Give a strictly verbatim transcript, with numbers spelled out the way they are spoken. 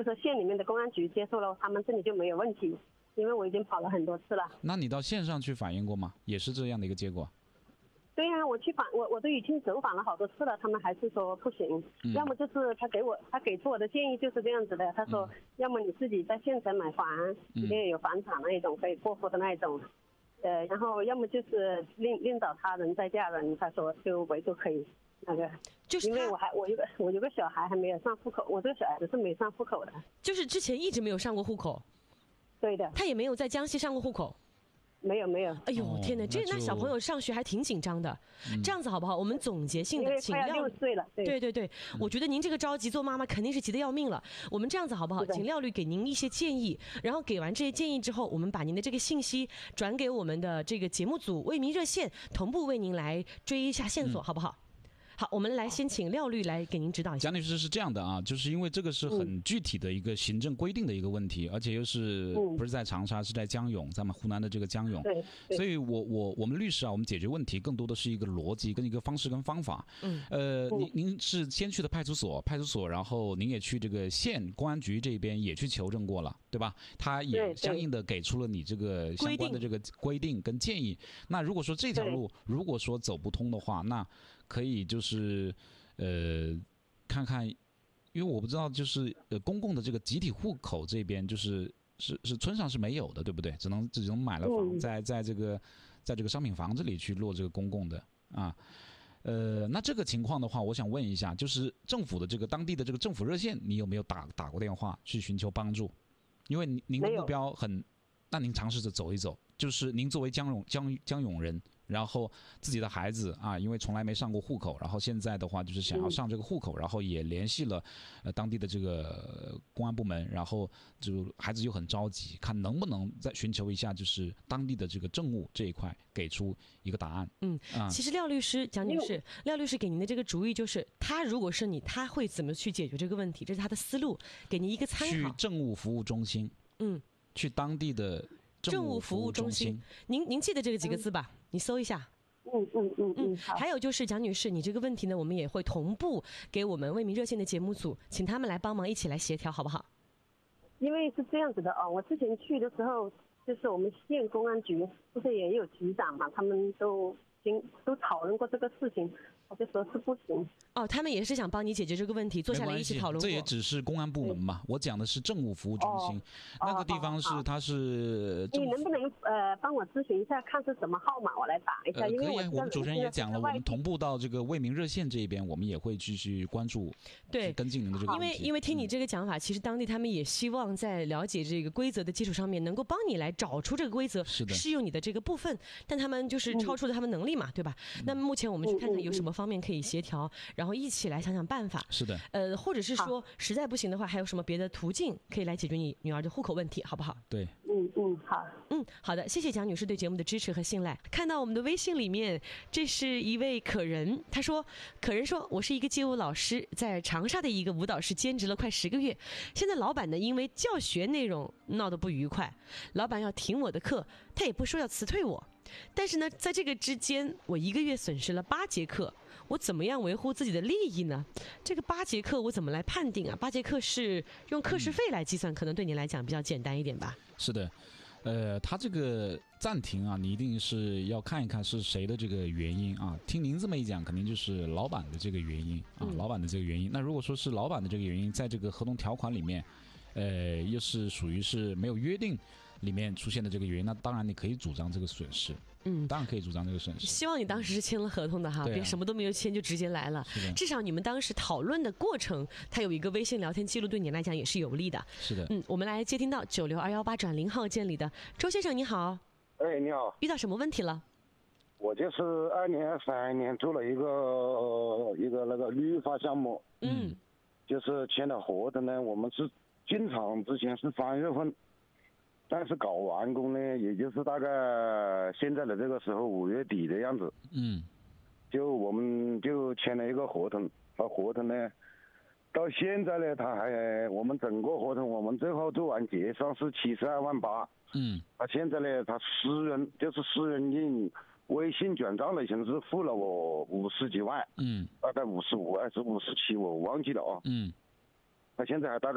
就是县里面的公安局接受了，他们这里就没有问题，因为我已经跑了很多次了。 那你到县上去反映过吗？也是这样的一个结果？ 对呀、啊，我去访我我都已经走访了好多次了，他们还是说不行。嗯、要么就是他给我他给出我的建议就是这样子的，他说、嗯、要么你自己在县城买房，你也有房产那一种可以过户的那一种，呃，然后要么就是另另找他人再嫁人，他说就唯独可以那个。 就是因为我还我有个我有个小孩还没有上户口，我这个小孩子是没上户口的。 就是之前一直没有上过户口。 对的。 他也没有在江西上过户口。 没有没有。 哎呦、哦、天哪，这那小朋友上学还挺紧张的、嗯。这样子好不好？我们总结性的请廖六岁了。对对对对、嗯，我觉得您这个着急做妈妈肯定是急得要命了。我们这样子好不好？请廖律给您一些建议，然后给完这些建议之后，我们把您的这个信息转给我们的这个节目组为民热线，同步为您来追一下线索，嗯、好不好？好，我们来先请廖律来给您指导一下。 蒋女士是这样的啊，就是因为这个是很具体的一个行政规定的一个问题，嗯、而且又是不是在长沙，是在江永，咱们湖南的这个江永。 对。 所以我我我们律师啊，我们解决问题更多的是一个逻辑跟一个方式跟方法。嗯。呃，您您是先去的派出所，派出所，然后您也去这个县公安局这边也去求证过了，对吧？他也相应的给出了你这个相关的这个规定跟建议。那如果说这条路如果说走不通的话，那可以就是呃看看，因为我不知道就是呃公共的这个集体户口这边就是是是村上是没有的，对不对？只能只能买了房在在这个在这个商品房这里去落这个公共的啊。呃，那这个情况的话，我想问一下，就是政府的这个当地的这个政府热线，你有没有打打过电话去寻求帮助？因为您的目标很，那您尝试着走一走，就是您作为江永江江永人。然后自己的孩子啊，因为从来没上过户口，然后现在的话就是想要上这个户口，然后也联系了呃当地的这个公安部门，然后就孩子就很着急，看能不能再寻求一下就是当地的这个政务这一块给出一个答案。 嗯，啊、其实廖律师蒋女士，廖律师给您的这个主意就是，他如果是你，他会怎么去解决这个问题？这是他的思路，给您一个参考。 去政务服务中心， 嗯， 去当地的。 政务服务中心，您您记得这个几个字吧？嗯、你搜一下。 嗯嗯嗯嗯。 还有就是蒋女士，你这个问题呢，我们也会同步给我们为民热线的节目组，请他们来帮忙一起来协调，好不好？ 因为是这样子的啊，我之前去的时候，就是我们县公安局不是也有局长嘛，他们都经都讨论过这个事情，我就说是不行。 哦，他们也是想帮你解决这个问题，坐下来一起讨论过。 这也只是公安部门嘛，我讲的是政务服务中心，哦、那个地方是、哦、它是。 你能不能呃帮我咨询一下，看是什么号码，我来打一下？ 呃、 因为可以啊，我们主持人也讲了，我们同步到这个为民热线这边，我们也会继续关注， 对， 跟进您的这个问题。 因为因为听你这个讲法、嗯，其实当地他们也希望在了解这个规则的基础上面，能够帮你来找出这个规则适用你的这个部分，但他们就是超出了他们能力嘛，嗯、对吧？嗯、那么目前我们去看看有什么方面可以协调，然后一起来想想办法。 是的， 呃，或者是说实在不行的话，还有什么别的途径可以来解决你女儿的户口问题，好不好？ 对， 嗯嗯，好， 嗯，好的，谢谢蒋女士对节目的支持和信赖。看到我们的微信里面，这是一位可人，他说，可人说，我是一个街舞老师，在长沙的一个舞蹈室兼职了快十个月，现在老板呢因为教学内容闹得不愉快，老板要停我的课，他也不说要辞退我。但是呢，在这个之间，我一个月损失了八节课，我怎么样维护自己的利益呢？这个八节课我怎么来判定啊？八节课是用课时费来计算，嗯、可能对你来讲比较简单一点吧？ 是的，呃，他这个暂停啊，你一定是要看一看是谁的这个原因啊。听您这么一讲，肯定就是老板的这个原因啊，嗯、老板的这个原因。那如果说是老板的这个原因，在这个合同条款里面，呃，又是属于是没有约定里面出现的这个原因，那当然你可以主张这个损失。嗯，当然可以主张这个损失。 希望你当时是签了合同的哈，别、啊、什么都没有签就直接来了。至少你们当时讨论的过程，它有一个微信聊天记录，对你来讲也是有利的。 是的。 嗯，我们来接听到九六二幺八转零号键里的周先生，你好。 哎，你好。 遇到什么问题了？ 我就是二年三年做了一个、呃、一个那个绿化项目。 嗯。 就是签了合同呢，我们是进场之前是三月份。但是搞完工呢，也就是大概现在的这个时候五月底的样子。 嗯， 就我们就签了一个合同，而合同呢，到现在呢，他还我们整个合同我们最后做完结算是七十二万八。 嗯， 他现在呢，他私人就是私人用微信转账的形式付了我五十几万。 嗯， 大概五十五还是五十七，我忘记了啊。 嗯， 他现在还大概。